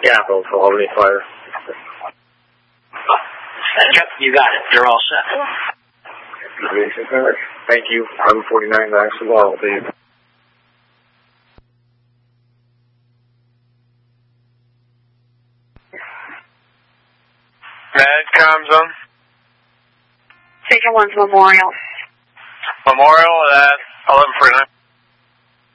Capital for Albany Fire. Yep, you got it. You're all set. Thank you. 1149 Axel Wall, Dave. Medcom zone. Station 1's Memorial. Memorial at 1149.